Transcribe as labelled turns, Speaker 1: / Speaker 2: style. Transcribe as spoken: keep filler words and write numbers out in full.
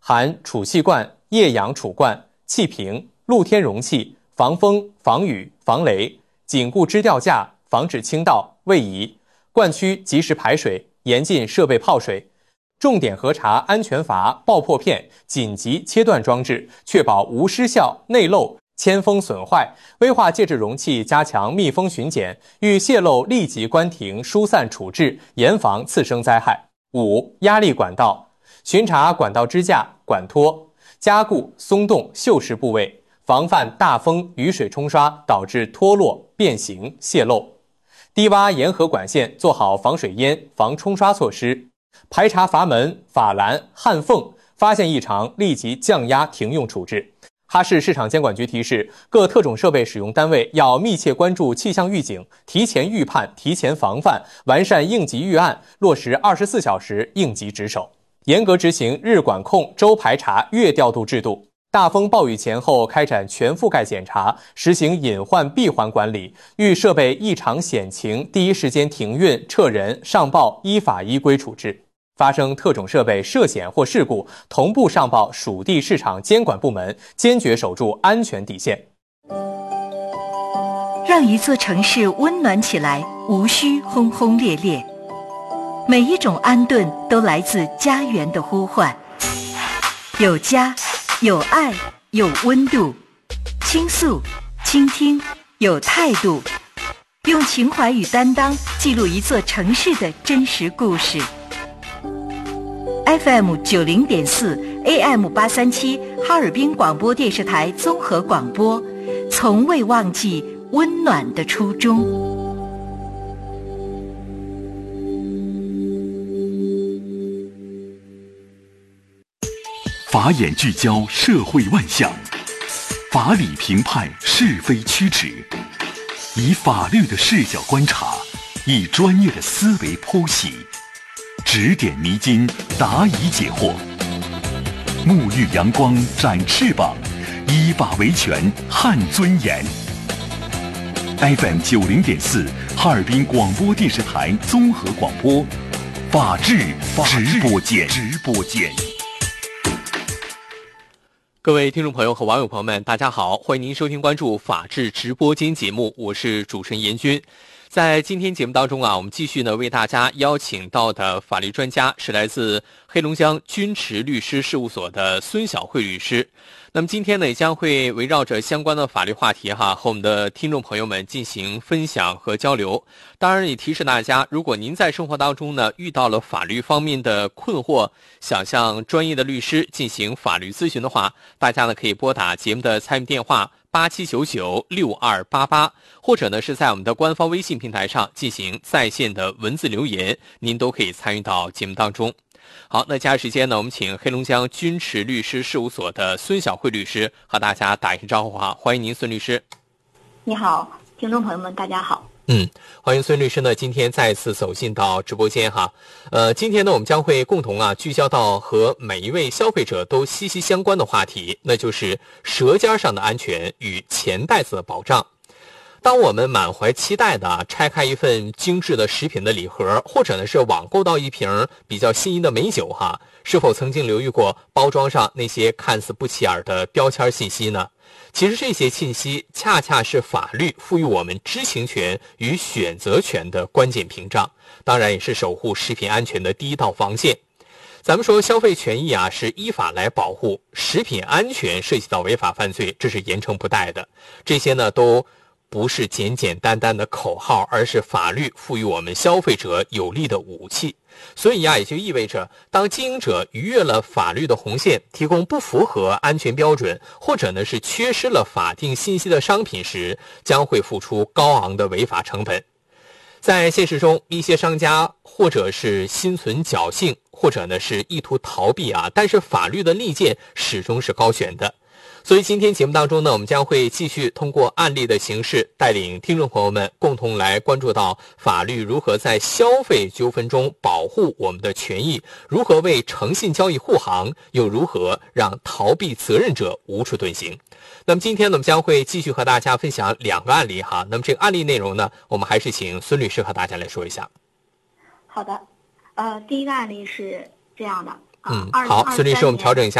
Speaker 1: 含储气罐、液氧储罐、气瓶、露天容器、防风、防雨、防雷、紧固支吊架，防止倾倒、位移，灌区及时排水，严禁设备泡水。重点核查安全阀、爆破片、紧急切断装置，确保无失效、内漏、铅封损坏。危化介质容器加强密封巡检，遇泄漏立即关停疏散处置，严防次生灾害。五、压力管道，巡查管道支架、管托，加固、松动锈蚀部位，防范大风、雨水冲刷导致脱落、变形、泄漏。低洼沿河管线做好防水淹、防冲刷措施。排查阀门、阀栏、焊缝，发现异常立即降压停用处置。哈市市场监管局提示，各特种设备使用单位要密切关注气象预警，提前预判、提前防范，完善应急预案，落实二十四小时应急值守，严格执行日管控、周排查、月调度制度。大风暴雨前后开展全覆盖检查，实行隐患闭环管理，遇设备异常险情，第一时间停运、撤人、上报，依法依规处置。发生特种设备涉险或事故，同步上报属地市场监管部门，坚决守住安全底线。
Speaker 2: 让一座城市温暖起来，无需轰轰烈烈。每一种安顿都来自家园的呼唤，有家，有爱，有温度，倾诉、倾听，有态度，用情怀与担当记录一座城市的真实故事。F M 九零点四 A M 八三七哈尔滨广播电视台综合广播，从未忘记温暖的初衷。
Speaker 3: 法眼聚焦社会万象，法理评判是非曲直，以法律的视角观察，以专业的思维剖析，指点迷津，答疑解惑，沐浴阳光，展翅膀，依法维权，撼尊严。F M 九零点四，哈尔滨广播电视台综合广播，法治直播间。直播间。
Speaker 1: 各位听众朋友和网友朋友们，大家好，欢迎您收听关注法治直播间节目，我是主持人严军。在今天节目当中啊，我们继续呢为大家邀请到的法律专家是来自黑龙江君驰律师事务所的孙晓慧律师。那么今天呢，也将会围绕着相关的法律话题哈，和我们的听众朋友们进行分享和交流。当然也提示大家，如果您在生活当中呢遇到了法律方面的困惑，想向专业的律师进行法律咨询的话，大家呢可以拨打节目的参与电话八七九九六二八八，或者呢是在我们的官方微信平台上进行在线的文字留言，您都可以参与到节目当中。好，那接下来时间呢，我们请黑龙江君驰律师事务所的孙晓慧律师和大家打一声招呼哈，欢迎您，孙律师。
Speaker 4: 你好，听众朋友们，大家好。
Speaker 1: 嗯，欢迎孙律师呢，今天再次走进到直播间哈。呃，今天呢，我们将会共同啊聚焦到和每一位消费者都息息相关的话题，那就是舌尖上的安全与钱袋子的保障。当我们满怀期待的、啊、拆开一份精致的食品的礼盒，或者呢是网购到一瓶比较心仪的美酒哈，是否曾经留意过包装上那些看似不起眼的标签信息呢？其实这些信息恰恰是法律赋予我们知情权与选择权的关键屏障，当然也是守护食品安全的第一道防线。咱们说消费权益啊是依法来保护，食品安全涉及到违法犯罪，这是严惩不贷的。这些呢都不是简简单单的口号，而是法律赋予我们消费者有力的武器。所以呀、啊，也就意味着，当经营者逾越了法律的红线，提供不符合安全标准，或者呢是缺失了法定信息的商品时，将会付出高昂的违法成本。在现实中，一些商家或者是心存侥幸，或者呢是意图逃避啊，但是法律的利剑始终是高悬的。所以今天节目当中呢，我们将会继续通过案例的形式，带领听众朋友们共同来关注到法律如何在消费纠纷中保护我们的权益，如何为诚信交易护航，又如何让逃避责任者无处遁形。那么今天呢，我们将会继续和大家分享两个案例哈。那么这个案例内容呢，我们还是请孙律师和大家来说一下。
Speaker 4: 好的，呃，第一个案例是这样的。
Speaker 1: 嗯，好，孙律师，我们调整一下